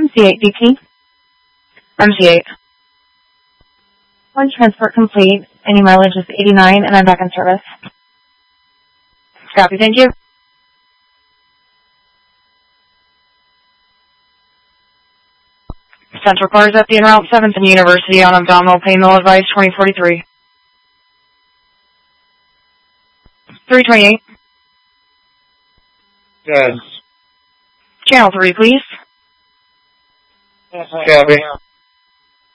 MC8 DP. MC8. One transport complete. Any mileage is 89, and I'm back in service. Copy, thank you. Central cars at the en route 7th and University on abdominal pain, no advice, 2043. 328. Yes. Channel 3, please. Copy.